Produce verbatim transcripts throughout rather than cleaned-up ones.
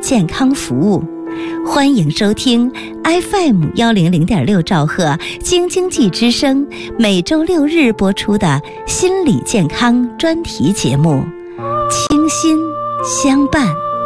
健康服务。欢迎收听 F M 一零零点六兆赫京津冀之声每周六日播出的心理健康专题节目，清心相伴。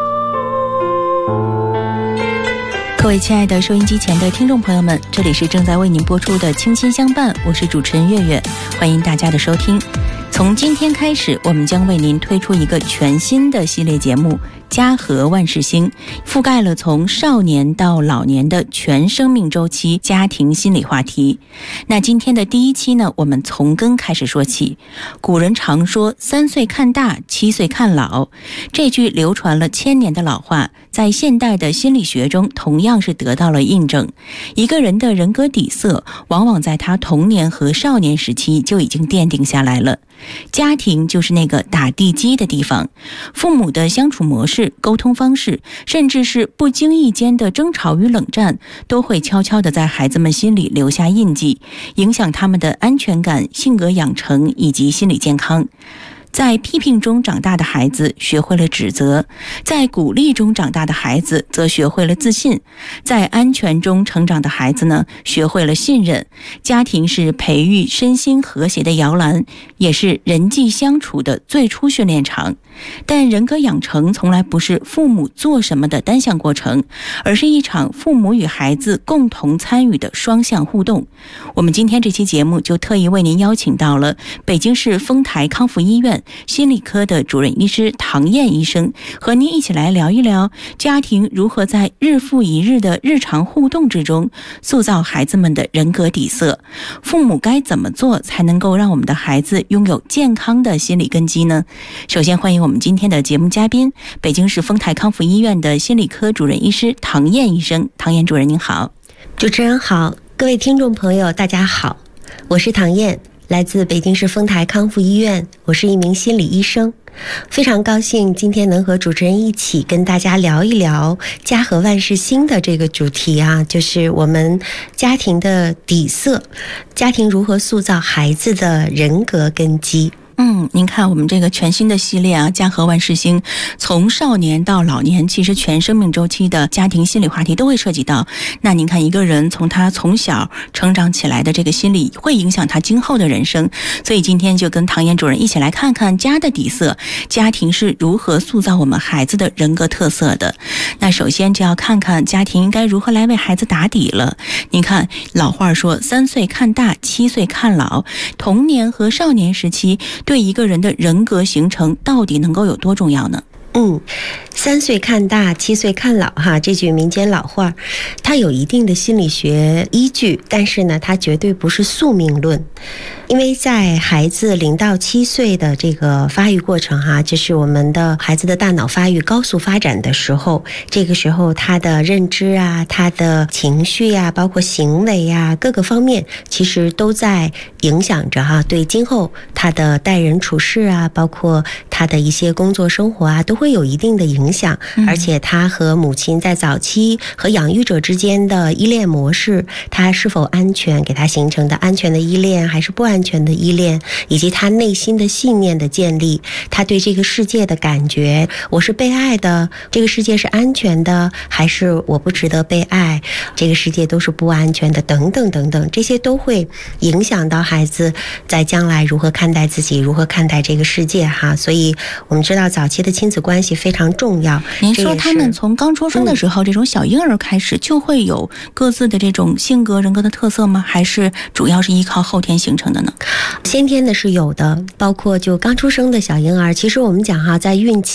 各位亲爱的收音机前的听众朋友们，这里是正在为您播出的清心相伴，我是主持人月月，欢迎大家的收听。从今天开始，我们将为您推出一个全新的系列节目，家和万事兴，覆盖了从少年到老年的全生命周期家庭心理话题。那今天的第一期呢，我们从根开始说起。古人常说三岁看大，七岁看老，这句流传了千年的老话，在现代的心理学中同样是得到了印证。一个人的人格底色，往往在他童年和少年时期就已经奠定下来了。家庭就是那个打地基的地方，父母的相处模式、沟通方式，甚至是不经意间的争吵与冷战，都会悄悄地在孩子们心里留下印记，影响他们的安全感、性格养成以及心理健康。在批评中长大的孩子学会了指责，在鼓励中长大的孩子则学会了自信，在安全中成长的孩子呢，学会了信任。家庭是培育身心和谐的摇篮，也是人际相处的最初训练场。但人格养成从来不是父母做什么的单向过程，而是一场父母与孩子共同参与的双向互动。我们今天这期节目就特意为您邀请到了北京市丰台康复医院心理科的主任医师唐燕医生，和您一起来聊一聊家庭如何在日复一日的日常互动之中塑造孩子们的人格底色，父母该怎么做才能够让我们的孩子拥有健康的心理根基呢？首先欢迎我们今天的节目嘉宾，北京市丰台康复医院的心理科主任医师唐燕医生。唐燕主任您好。 主持人好，各位听众朋友大家好，我是唐燕，来自北京市丰台康复医院，我是一名心理医生。非常高兴今天能和主持人一起跟大家聊一聊家和万事兴的这个主题啊，就是我们家庭的底色，家庭如何塑造孩子的人格根基。 嗯，您看我们这个全新的系列啊，家和万事兴，从少年到老年，其实全生命周期的家庭心理话题都会涉及到。那您看一个人从他从小成长起来的这个心理，会影响他今后的人生。所以今天就跟唐燕主任一起来看看家的底色，家庭是如何塑造我们孩子的人格特色的。那首先就要看看家庭应该如何来为孩子打底了。您看老话说三岁看大，七岁看老，童年和少年时期对一个人的人格形成到底能够有多重要呢？ 嗯，三岁看大，七岁看老哈，这句民间老话，它有一定的心理学依据，但是呢，它绝对不是宿命论。因为在孩子零到七岁的这个发育过程哈，就是我们的孩子的大脑发育高速发展的时候，这个时候他的认知啊，他的情绪啊，包括行为啊，各个方面其实都在影响着哈，对今后他的待人处事啊，包括他的一些工作生活啊，都会有一定的影响。而且他和母亲在早期和养育者之间的依恋模式，他是否安全，给他形成的安全的依恋还是不安全的依恋，以及他内心的信念的建立，他对这个世界的感觉，我是被爱的，这个世界是安全的，还是我不值得被爱，这个世界都是不安全的，等等等等，这些都会影响到孩子在将来如何看待自己，如何看待这个世界哈。所以我们知道早期的亲子关系非常重要。 您说他们从刚出生的时候、嗯、这种小婴儿开始就会有各自的这种性格人格的特色吗？还是主要是依靠后天形成的呢？ 先天的是有的，包括就刚出生的小婴儿，其实我们讲哈，在孕期